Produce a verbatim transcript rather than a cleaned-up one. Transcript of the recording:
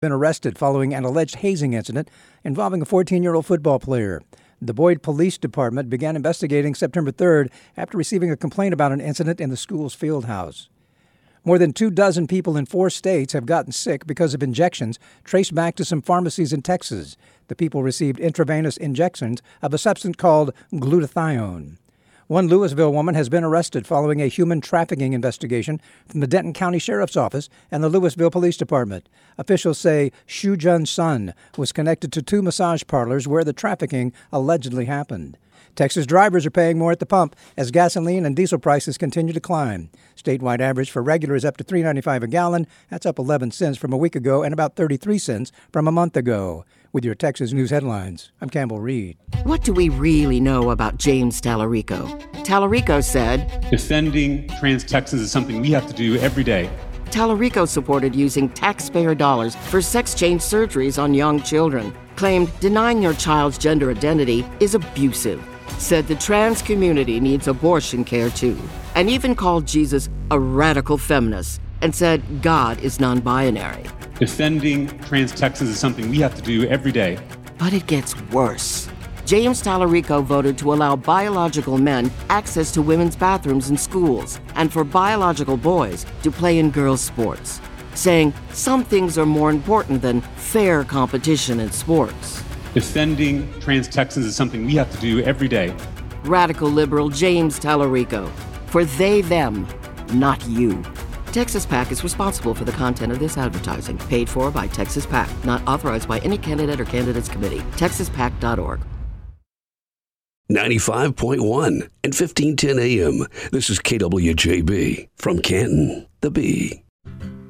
Been arrested following an alleged hazing incident involving a fourteen-year-old football player. The Boyd Police Department began investigating September third after receiving a complaint about an incident in the school's field house. More than two dozen people in four states have gotten sick because of injections traced back to some pharmacies in Texas. The people received intravenous injections of a substance called glutathione. One Louisville woman has been arrested following a human trafficking investigation from the Denton County Sheriff's Office and the Louisville Police Department. Officials say Shu Jun Sun was connected to two massage parlors where the trafficking allegedly happened. Texas drivers are paying more at the pump as gasoline and diesel prices continue to climb. Statewide average for regular is up to three dollars and ninety-five cents a gallon. That's up eleven cents from a week ago and about thirty-three cents from a month ago. With your Texas News headlines, I'm Campbell Reed. What do we really know about James Tallarico? Tallarico said, "Defending trans Texans is something we have to do every day." Tallarico supported using taxpayer dollars for sex change surgeries on young children. Claimed denying your child's gender identity is abusive. Said the trans community needs abortion care too. And even called Jesus a radical feminist and said God is non-binary. Defending trans Texans is something we have to do every day. But it gets worse. James Tallarico voted to allow biological men access to women's bathrooms in schools and for biological boys to play in girls' sports, saying some things are more important than fair competition in sports. Defending trans Texans is something we have to do every day. Radical liberal James Tallarico. For they, them, not you. Texas PAC is responsible for the content of this advertising, paid for by Texas PAC, not authorized by any candidate or candidates committee. texas pac dot org. ninety-five point one and fifteen ten A M. This is K W J B from Canton, the Bee.